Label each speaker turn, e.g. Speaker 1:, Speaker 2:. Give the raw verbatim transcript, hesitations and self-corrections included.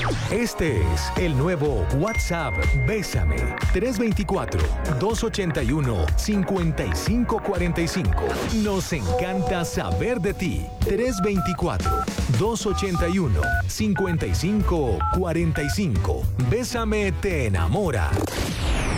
Speaker 1: Este es el nuevo WhatsApp Bésame. tres dos cuatro, dos ocho uno, cinco cinco cuatro cinco. Nos encanta saber de ti. tres dos cuatro, dos ocho uno, cinco cinco cuatro cinco. Bésame te enamora.